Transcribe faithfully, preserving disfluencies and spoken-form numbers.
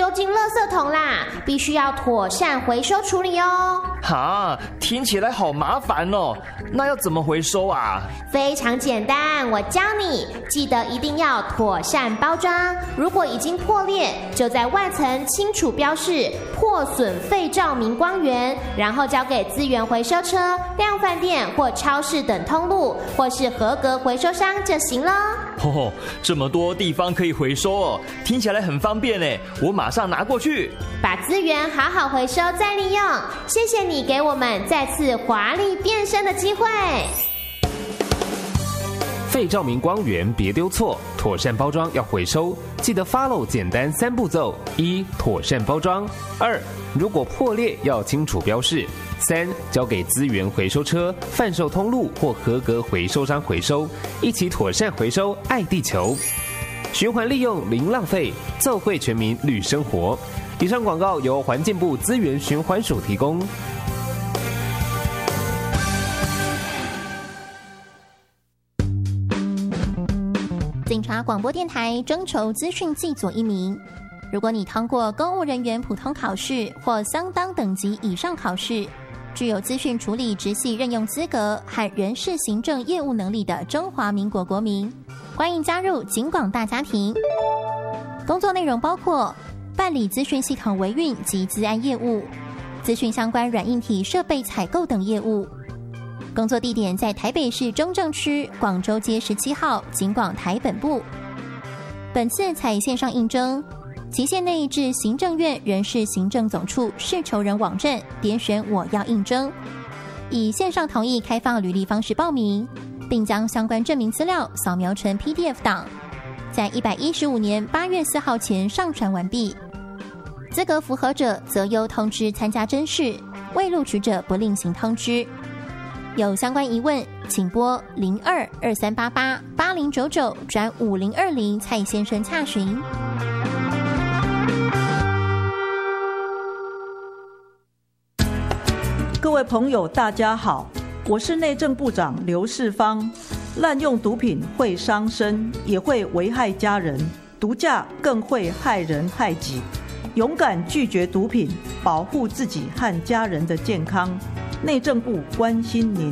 丢进垃圾桶啦，必须要妥善回收处理哦。 哈，听起来好麻烦哦，那要怎么回收啊？ 非常简单，我教你，记得一定要妥善包装。如果已经破裂，就在外层清楚标示破损废照明光源，然后交给资源回收车、量贩店或超市等通路，或是合格回收商就行了。 哦，这么多地方可以回收哦，听起来很方便呢，我马上拿过去。 把资源好好回收再利用，谢谢你给我们再次华丽变身的机会。 废照明光源别丢错，妥善包装要回收，记得 follow 简单三步骤：一、妥善包装；二、如果破裂要清楚标示；三、交给资源回收车、贩售通路或合格回收商回收，一起妥善回收，爱地球，循环利用零浪费，奏会全民绿生活。以上广告由环境部资源循环署提供。 警察广播电台征求资讯技佐一名。如果你通过公务人员普通考试或相当等级以上考试，具有资讯处理直系任用资格和人事行政业务能力的中华民国国民，欢迎加入警广大家庭。工作内容包括办理资讯系统维运及资安业务，资讯相关软硬体设备采购等业务。工作地点在台北市中正区广州街十七号警广台本部。本次采线上应征，期限内至行政院人事行政总处事求人网站点选我要应征，以线上同意开放履历方式报名，并将相关证明资料扫描成 P D F 档，在一百一十五年八月四号前上传完毕。资格符合者则由通知参加甄试，未录取者不另行通知。有相关疑问，请拨零二二三八八八零九九转五零二零蔡先生洽询。 各位朋友，大家好，我是内政部长刘世芳。滥用毒品会伤身，也会危害家人，毒驾更会害人害己。勇敢拒绝毒品，保护自己和家人的健康。内政部关心您。